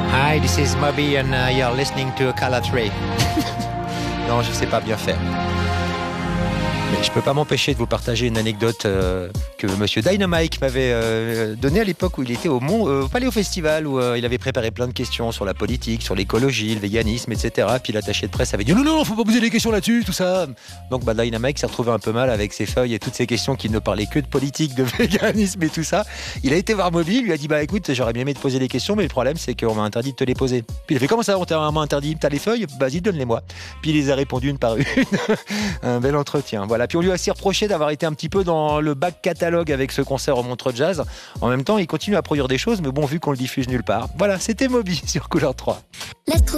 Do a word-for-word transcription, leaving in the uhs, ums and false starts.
Hi, this is Moby and uh, you're listening to Color three. Non, je sais pas bien faire. Mais je peux pas m'empêcher de vous partager une anecdote euh, que Monsieur Dynamite m'avait euh, donnée à l'époque où il était au Mont, euh, au Paléo Festival, où euh, il avait préparé plein de questions sur la politique, sur l'écologie, le véganisme, et cetera. Puis l'attaché de presse avait dit non, non, faut pas poser des questions là-dessus, tout ça. Donc bah, Dynamite s'est retrouvé un peu mal avec ses feuilles et toutes ces questions qui ne parlaient que de politique, de véganisme et tout ça. Il a été voir Moby, il lui a dit bah écoute, j'aurais bien aimé te poser des questions, mais le problème c'est qu'on m'a interdit de te les poser. Puis il a fait comment ça, on t'a interdit? T'as les feuilles? Vas-y, donne-les-moi. Puis il les a répondu une par une. Un bel entretien. Voilà. Puis on lui a aussi reproché d'avoir été un petit peu dans le back catalogue avec ce concert au Montreux Jazz. En même temps, il continue à produire des choses, mais bon, vu qu'on le diffuse nulle part. Voilà, c'était Moby sur Couleur trois.